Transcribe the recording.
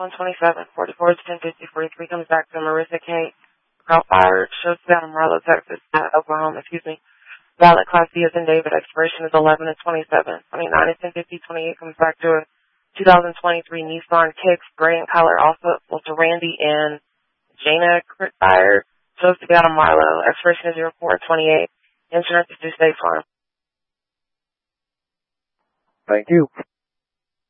127, 44 is 1050, 43 comes back to Marissa K. Girl fired, shows down in Marlow, Texas, Oklahoma, Valid Class B as in David, expiration is 11 and 27. 29 is 1050, 28 comes back to a 2023 Nissan Kicks, gray in color, also to Randy and Jana Fire, shows to be out of Marlow, expiration is 0428. Insurance is through State Farm. Thank you.